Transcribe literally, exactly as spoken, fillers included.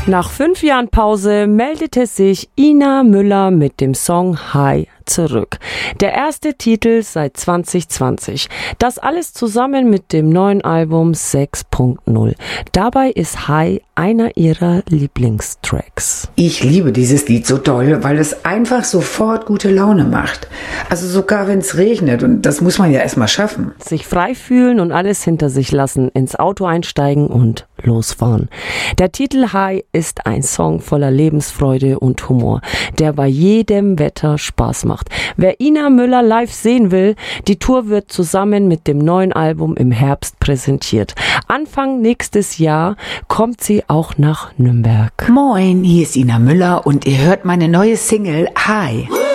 Nach fünf Jahren Pause meldete sich Ina Müller mit dem Song Hi zurück. Der erste Titel seit zwanzig zwanzig. Das alles zusammen mit dem neuen Album sechs Punkt null. Dabei ist Hi einer ihrer Lieblingstracks. Ich liebe dieses Lied so doll, weil es einfach sofort gute Laune macht. Also sogar wenn es regnet, und das muss man ja erstmal schaffen. Sich frei fühlen und alles hinter sich lassen, ins Auto einsteigen und losfahren. Der Titel Hi ist ein Song voller Lebensfreude und Humor, der bei jedem Wetter Spaß macht. Wer Ina Müller live sehen will, die Tour wird zusammen mit dem neuen Album im Herbst präsentiert. Anfang nächstes Jahr kommt sie auch nach Nürnberg. Moin, hier ist Ina Müller und ihr hört meine neue Single Hi.